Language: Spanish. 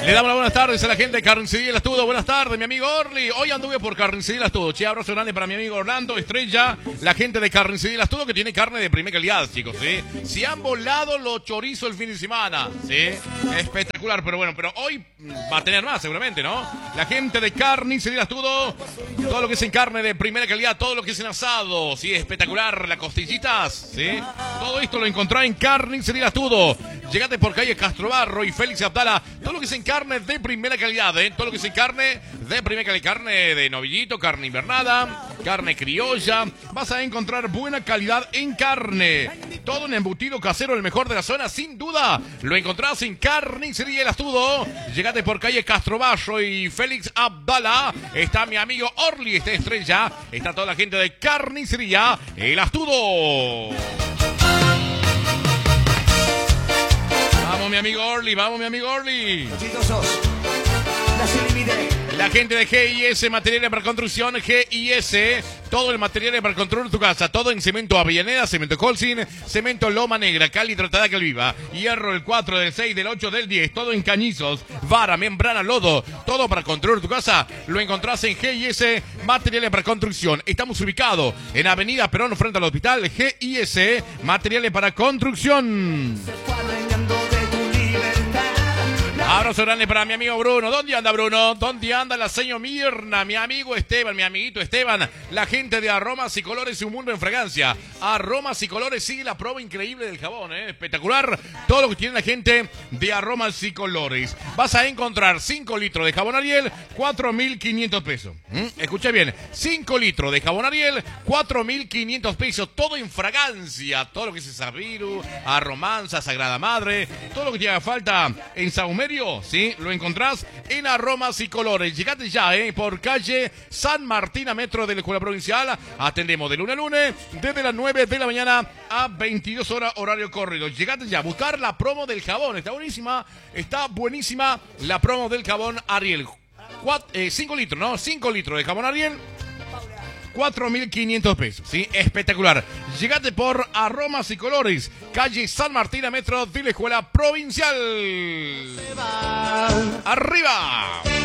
Le damos las buenas tardes a la gente de Carnicería El Astudo. Buenas tardes, mi amigo Orly. Hoy anduve por Carnicería El Astudo. Che, abrazo grande para mi amigo Orlando Estrella, la gente de Carnicería El Astudo, que tiene carne de primera calidad, chicos, ¿sí? Se han volado los chorizos el fin de semana, ¿sí? Espectacular, pero bueno, pero hoy va a tener más seguramente, ¿no? La gente de Carnicería El Astudo, todo lo que es en carne de primera calidad, todo lo que es en asado, ¿sí? Espectacular, las costillitas, ¿sí? Todo esto lo encontrá en Carnicería El Astudo. Llegate por calle Castrobarro y Félix Abdala. Todo lo que es en carne de primera calidad, ¿eh? Todo lo que es en carne de primera calidad. Carne de novillito, carne invernada, carne criolla. Vas a encontrar buena calidad en carne. Todo un embutido casero, el mejor de la zona, sin duda. Lo encontrás en Carnicería El Astudo. Llegate por calle Castrobarro y Félix Abdala. Está mi amigo Orly, está Estrella. Está toda la gente de Carnicería El Astudo. Vamos, mi amigo Orly, vamos, mi amigo Orly. La gente de GIS, materiales para construcción, GIS, todo el material para construir tu casa, todo en cemento Avellaneda, cemento Colsin, cemento Loma Negra, cal y tratada Calviva, hierro el 4, del 6, del 8, del 10, todo en cañizos, vara, membrana, lodo, todo para construir tu casa, lo encontrás en GIS, materiales para construcción. Estamos ubicados en Avenida Perón, frente al hospital. GIS, materiales para construcción. Abrazo grande para mi amigo Bruno. ¿Dónde anda Bruno? ¿Dónde anda la señora Mirna? Mi amigo Esteban, mi amiguito Esteban. La gente de Aromas y Colores y un mundo en fragancia. Aromas y Colores, sigue la prueba increíble del jabón, ¿eh? Espectacular. Todo lo que tiene la gente de Aromas y Colores. Vas a encontrar 5 litros de jabón Ariel, 4.500 pesos. Escucha bien, 5 litros de jabón Ariel, 4.500 pesos. Todo en fragancia. Todo lo que es Sabiru, Aromanza, Sagrada Madre. Todo lo que te haga falta en Saumerio. Sí, lo encontrás en Aromas y Colores. Llegate ya, por calle San Martín, a metro de la Escuela Provincial. Atendemos de lunes a lunes, desde las 9 de la mañana a 22 horas, horario corrido. Llegate ya, buscar la promo del jabón. Está buenísima la promo del jabón Ariel. 5 litros, ¿no? 5 litros de jabón Ariel, 4.500 pesos, ¿sí? Espectacular. Llegate por Aromas y Colores, calle San Martín, a metro de la Escuela Provincial. ¡Arriba!